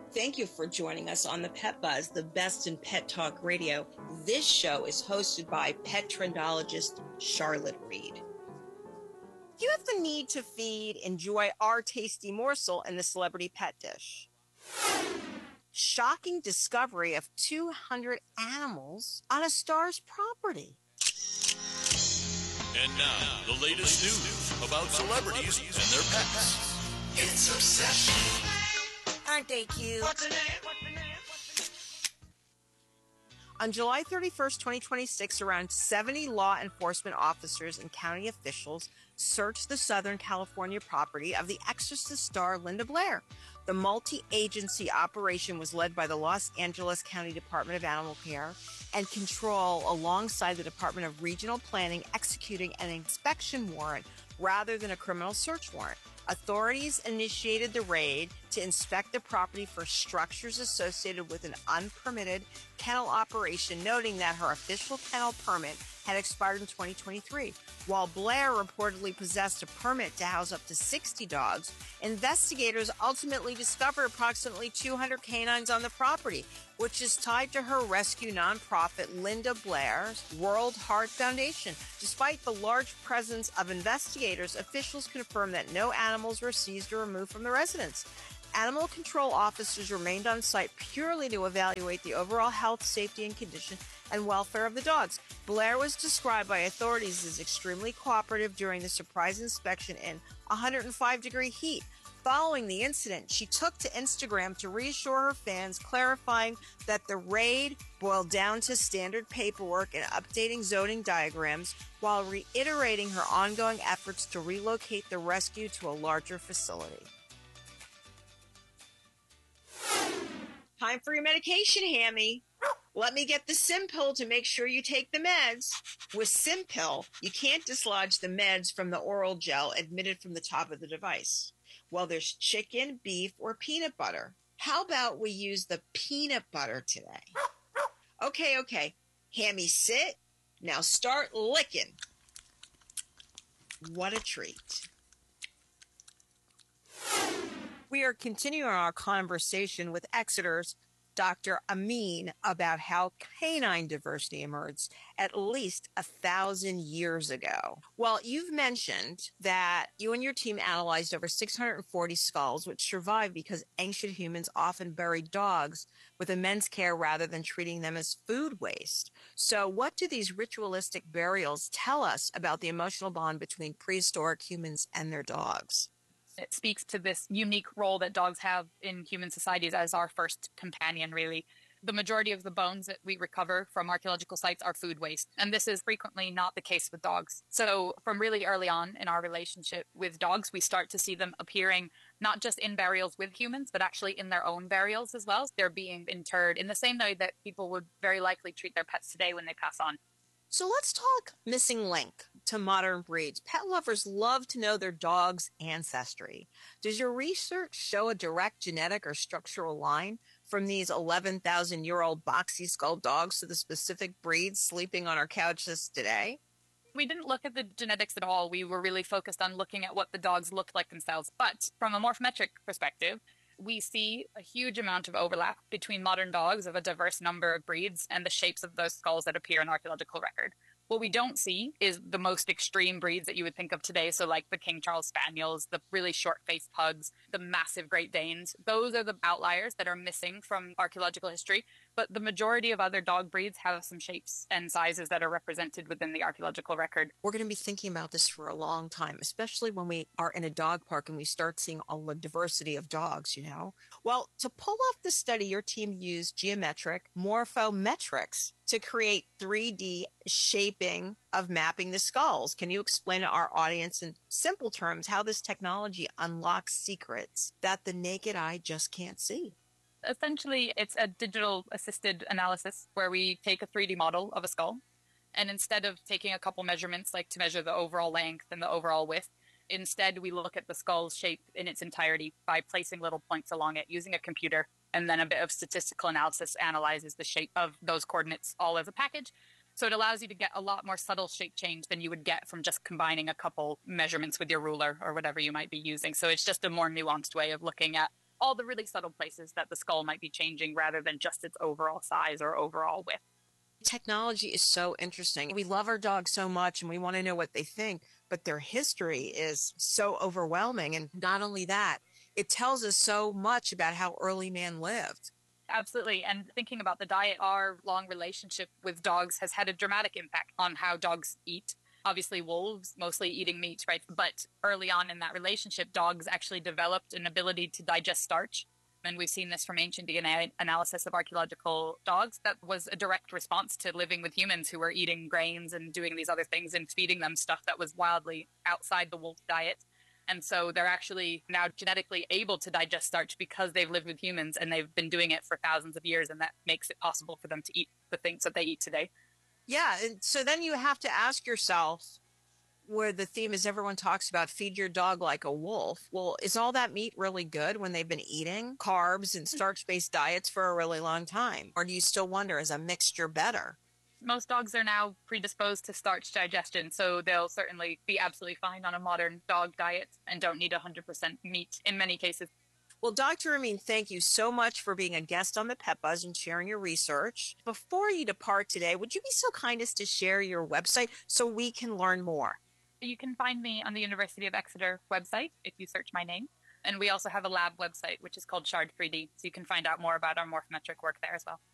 Thank you for joining us on the Pet Buzz, the best in pet talk radio. This show is hosted by pet trendologist Charlotte Reed. Do you have the need to feed? Enjoy our tasty morsel in the celebrity pet dish. Shocking discovery of 200 animals on a star's property. And now, the latest news about celebrities and their pets. It's Obsession. Aren't they cute? What's the name? On July 31st, 2026, around 70 law enforcement officers and county officials searched the Southern California property of the Exorcist star Linda Blair. The multi-agency operation was led by the Los Angeles County Department of Animal Care and Control alongside the Department of Regional Planning, executing an inspection warrant rather than a criminal search warrant. Authorities initiated the raid to inspect the property for structures associated with an unpermitted kennel operation, noting that her official kennel permit had expired in 2023. While Blair reportedly possessed a permit to house up to 60 dogs, investigators ultimately discovered approximately 200 canines on the property, which is tied to her rescue nonprofit Linda Blair's World Heart Foundation. Despite the large presence of investigators, officials confirmed that no animals were seized or removed from the residence. Animal control officers remained on site purely to evaluate the overall health, safety, and condition and welfare of the dogs. Blair was described by authorities as extremely cooperative during the surprise inspection in 105-degree heat. Following the incident, she took to Instagram to reassure her fans, clarifying that the raid boiled down to standard paperwork and updating zoning diagrams, while reiterating her ongoing efforts to relocate the rescue to a larger facility. Time for your medication, Hammy. Let me get the Simpill to make sure you take the meds. With Simpill, you can't dislodge the meds from the oral gel admitted from the top of the device. Well, there's chicken, beef, or peanut butter. How about we use the peanut butter today? Okay. Hammy, sit. Now start licking. What a treat. We are continuing our conversation with Exeter's Dr. Amin about how canine diversity emerged at least 1,000 years ago. Well, you've mentioned that you and your team analyzed over 640 skulls, which survived because ancient humans often buried dogs with immense care rather than treating them as food waste. So what do these ritualistic burials tell us about the emotional bond between prehistoric humans and their dogs? It speaks to this unique role that dogs have in human societies as our first companion, really. The majority of the bones that we recover from archaeological sites are food waste, and this is frequently not the case with dogs. So from really early on in our relationship with dogs, we start to see them appearing not just in burials with humans, but actually in their own burials as well. They're being interred in the same way that people would very likely treat their pets today when they pass on. So let's talk missing link to modern breeds. Pet lovers love to know their dog's ancestry. Does your research show a direct genetic or structural line from these 11,000-year-old boxy skull dogs to the specific breeds sleeping on our couches today? We didn't look at the genetics at all. We were really focused on looking at what the dogs looked like themselves. But from a morphometric perspective, we see a huge amount of overlap between modern dogs of a diverse number of breeds and the shapes of those skulls that appear in archaeological record. What we don't see is the most extreme breeds that you would think of today, so like the King Charles Spaniels, the really short-faced pugs, the massive Great Danes. Those are the outliers that are missing from archaeological history, but the majority of other dog breeds have some shapes and sizes that are represented within the archaeological record. We're going to be thinking about this for a long time, especially when we are in a dog park and we start seeing all the diversity of dogs, you know? Well, to pull off the study, your team used geometric morphometrics to create 3D shaping of mapping the skulls. Can you explain to our audience in simple terms how this technology unlocks secrets that the naked eye just can't see? Essentially, it's a digital assisted analysis where we take a 3D model of a skull, and instead of taking a couple measurements, like to measure the overall length and the overall width, instead we look at the skull's shape in its entirety by placing little points along it using a computer, and then a bit of statistical analysis analyzes the shape of those coordinates all as a package. So it allows you to get a lot more subtle shape change than you would get from just combining a couple measurements with your ruler or whatever you might be using. So it's just a more nuanced way of looking at all the really subtle places that the skull might be changing rather than just its overall size or overall width. Technology is so interesting. We love our dogs so much and we want to know what they think, but their history is so overwhelming. And not only that, it tells us so much about how early man lived. Absolutely. And thinking about the diet, our long relationship with dogs has had a dramatic impact on how dogs eat. Obviously, wolves mostly eating meat, right? But early on in that relationship, dogs actually developed an ability to digest starch. And we've seen this from ancient DNA analysis of archaeological dogs. That was a direct response to living with humans who were eating grains and doing these other things and feeding them stuff that was wildly outside the wolf diet. And so they're actually now genetically able to digest starch because they've lived with humans and they've been doing it for thousands of years. And that makes it possible for them to eat the things that they eat today. Yeah. And so then you have to ask yourself, where the theme is everyone talks about feed your dog like a wolf. Well, is all that meat really good when they've been eating carbs and starch-based diets for a really long time? Or do you still wonder, is a mixture better? Most dogs are now predisposed to starch digestion, so they'll certainly be absolutely fine on a modern dog diet and don't need 100% meat in many cases. Well, Dr. Amin, thank you so much for being a guest on the Pet Buzz and sharing your research. Before you depart today, would you be so kind as to share your website so we can learn more? You can find me on the University of Exeter website if you search my name. And we also have a lab website, which is called Shard3D, so you can find out more about our morphometric work there as well.